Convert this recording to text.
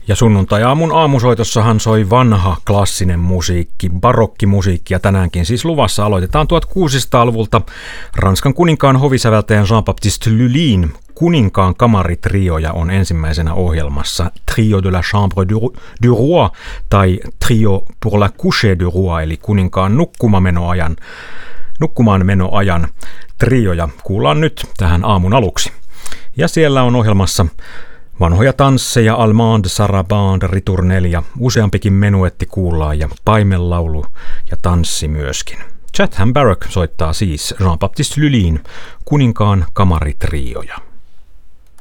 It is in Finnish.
Ja sunnuntai-aamun aamusoitossahan soi vanha klassinen musiikki, barokkimusiikki, ja tänäänkin siis luvassa aloitetaan 1600-luvulta Ranskan kuninkaan hovisäveltäjän Jean-Baptiste Lully'n Kuninkaan kamaritrioja on ensimmäisenä ohjelmassa Trio de la Chambre du Roi tai Trio pour la coucher du Roi, eli kuninkaan nukkumaanmenoajan trioja kuullaan nyt tähän aamun aluksi. Ja siellä on ohjelmassa vanhoja tansseja, Allemande, Sarabande, Ritournelle ja useampikin menuetti kuullaan ja paimenlaulu ja tanssi myöskin. Chatham Barrack soittaa siis Jean-Baptiste Lully'n Kuninkaan kamaritrioja.